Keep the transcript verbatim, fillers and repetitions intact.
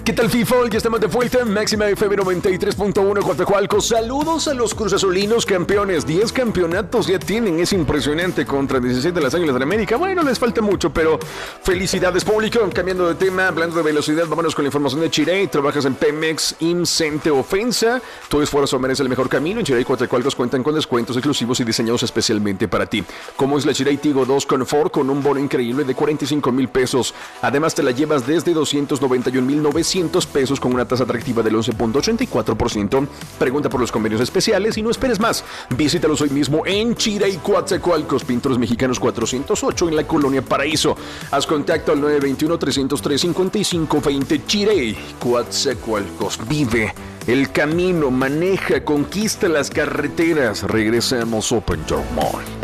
¿Qué tal, FIFA? Ya estamos de vuelta en Máxima F M noventa y tres punto uno Coatzacoalcos. Saludos a los cruzazulinos campeones. diez campeonatos ya tienen, es impresionante, contra diecisiete de las Águilas de la América. Bueno, les falta mucho, pero felicidades, público. Cambiando de tema, hablando de velocidad, vámonos con la información de Chirey. Trabajas en Pemex, Incente Ofensa. Tu esfuerzo merece el mejor camino. En Chirey Coatzacoalcos cuentan con descuentos exclusivos y diseñados especialmente para ti. Como es la Chirey Tigo dos Confort con un bono increíble de cuarenta y cinco mil pesos. Además, te la llevas desde doscientos noventa y un mil novecientos pesos con una tasa atractiva del once punto ochenta y cuatro por ciento. Pregunta por los convenios especiales y no esperes más. Visítalos hoy mismo en Chirey Coatzacoalcos, Pintores Mexicanos cuatrocientos ocho en la Colonia Paraíso. Haz contacto al nueve dos uno, tres cero tres, cinco cinco dos cero. Chirey Coatzacoalcos. Vive el camino, maneja, conquista las carreteras. Regresamos Open Your Mind.